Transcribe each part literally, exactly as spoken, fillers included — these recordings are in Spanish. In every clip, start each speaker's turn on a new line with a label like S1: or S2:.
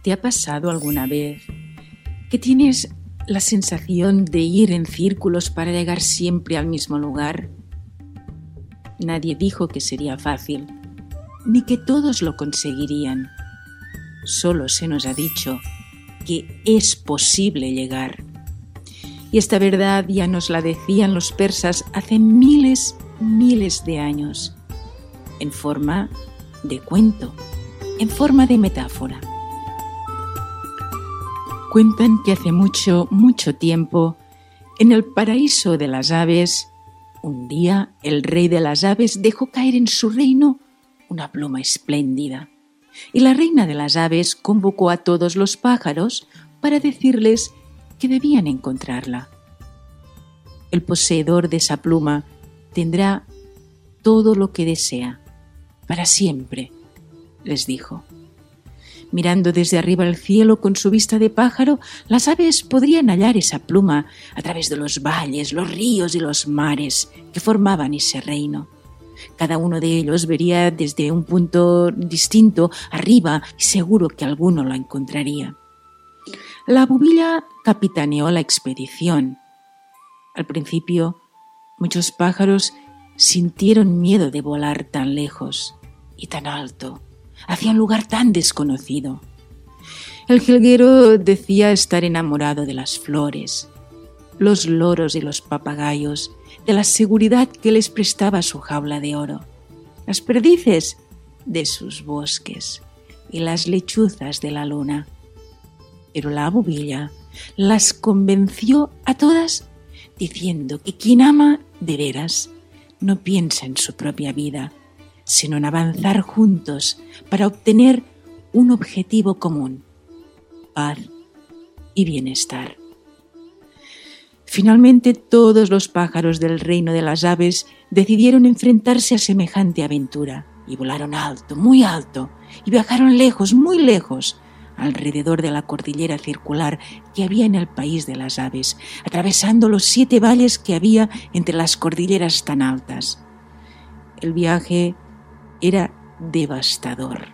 S1: ¿Te ha pasado alguna vez que tienes la sensación de ir en círculos para llegar siempre al mismo lugar? Nadie dijo que sería fácil, ni que todos lo conseguirían. Solo se nos ha dicho que es posible llegar. Y esta verdad ya nos la decían los persas hace miles, miles de años, en forma de cuento, en forma de metáfora. Cuentan que hace mucho, mucho tiempo, en el paraíso de las aves, un día el rey de las aves dejó caer en su reino una pluma espléndida, y la reina de las aves convocó a todos los pájaros para decirles que debían encontrarla. El poseedor de esa pluma tendrá todo lo que desea, para siempre, les dijo. Mirando desde arriba el cielo con su vista de pájaro, las aves podrían hallar esa pluma a través de los valles, los ríos y los mares que formaban ese reino. Cada uno de ellos vería desde un punto distinto arriba y seguro que alguno la encontraría. La bubilla capitaneó la expedición. Al principio, muchos pájaros sintieron miedo de volar tan lejos y tan alto, hacia un lugar tan desconocido. El jilguero decía estar enamorado de las flores, los loros y los papagayos, de la seguridad que les prestaba su jaula de oro, las perdices de sus bosques y las lechuzas de la luna. Pero la bubilla las convenció a todas diciendo que quien ama de veras no piensa en su propia vida, sino en avanzar juntos para obtener un objetivo común, paz y bienestar. Finalmente todos los pájaros del reino de las aves decidieron enfrentarse a semejante aventura y volaron alto, muy alto, y viajaron lejos, muy lejos, alrededor de la cordillera circular que había en el país de las aves, atravesando los siete valles que había entre las cordilleras tan altas. El viaje era devastador.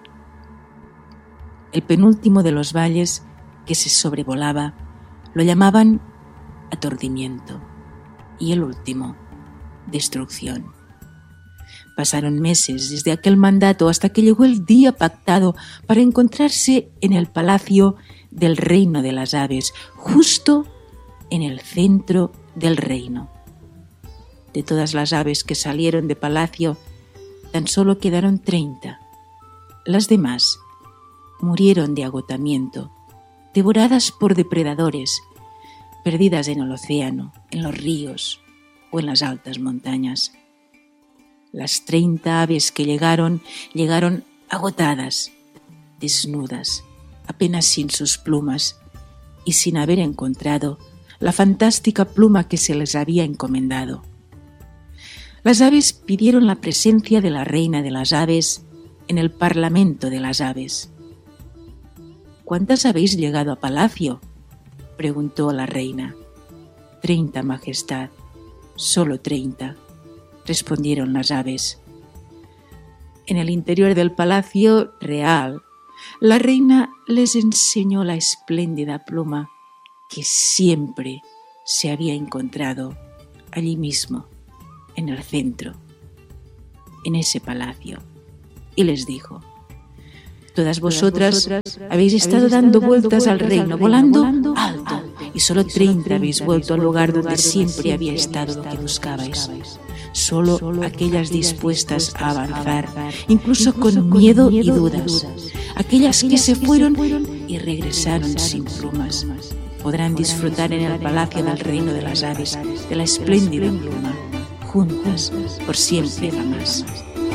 S1: El penúltimo de los valles que se sobrevolaba lo llamaban aturdimiento y el último, destrucción. Pasaron meses desde aquel mandato hasta que llegó el día pactado para encontrarse en el palacio del reino de las aves, justo en el centro del reino. De todas las aves que salieron de palacio, tan solo quedaron treinta. Las demás murieron de agotamiento, devoradas por depredadores, perdidas en el océano, en los ríos o en las altas montañas. Las treinta aves que llegaron, llegaron agotadas, desnudas, apenas sin sus plumas y sin haber encontrado la fantástica pluma que se les había encomendado. Las aves pidieron la presencia de la reina de las aves en el parlamento de las aves. ¿Cuántas habéis llegado a palacio?, preguntó la reina. Treinta, majestad, solo treinta, respondieron las aves. En el interior del palacio real, la reina les enseñó la espléndida pluma que siempre se había encontrado allí mismo, en el centro, en ese palacio, y les dijo: Todas vosotras habéis estado dando vueltas al reino, volando alto, y solo treinta habéis vuelto al lugar donde siempre había estado lo que buscabais. Solo aquellas dispuestas a avanzar, incluso con miedo y dudas, aquellas que se fueron y regresaron sin plumas, podrán disfrutar en el palacio del reino de las aves de la espléndida pluma, juntas por siempre y jamás.